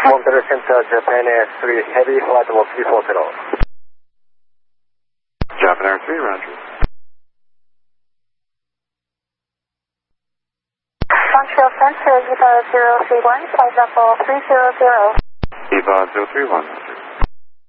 Montreal Center, Japan Air 3, Heavy Flight Level 340. Japan Air 3, roger. Montreal Center, EVA 031, flight level 300. EVA 031.